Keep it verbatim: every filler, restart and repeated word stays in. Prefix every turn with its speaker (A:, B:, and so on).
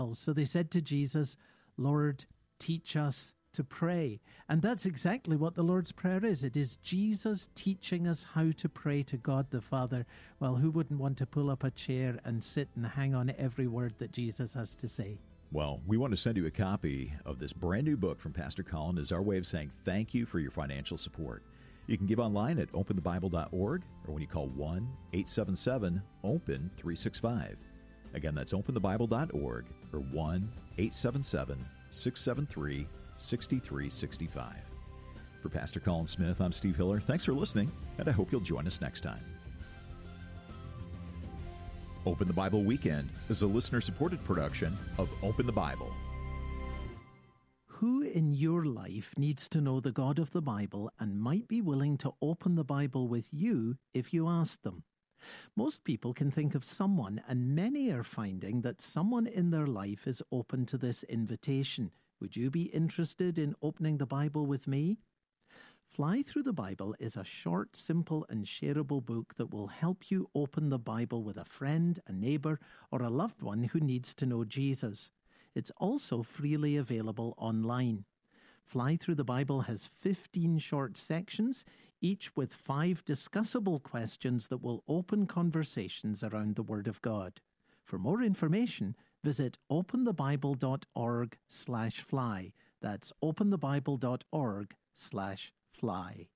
A: So they said to Jesus, Lord, teach us to pray. And that's exactly what the Lord's Prayer is. It is Jesus teaching us how to pray to God the Father. Well, who wouldn't want to pull up a chair and sit and hang on every word that Jesus has to say?
B: Well, we want to send you a copy of this brand new book from Pastor Colin as our way of saying thank you for your financial support. You can give online at open the bible dot org or when you call one eight seven seven open three six five. Again, that's open the bible dot org or one eight seven seven six seven three six three six five. For Pastor Colin Smith, I'm Steve Hiller. Thanks for listening, and I hope you'll join us next time. Open the Bible Weekend is a listener-supported production of Open the Bible.
A: Who in your life needs to know the God of the Bible and might be willing to open the Bible with you if you ask them? Most people can think of someone, and many are finding that someone in their life is open to this invitation. Would you be interested in opening the Bible with me? Fly Through the Bible is a short, simple, and shareable book that will help you open the Bible with a friend, a neighbor, or a loved one who needs to know Jesus. It's also freely available online. Fly Through the Bible has fifteen short sections, each with five discussable questions that will open conversations around the Word of God. For more information, visit open the bible dot org slash fly. That's open the bible dot org slash fly.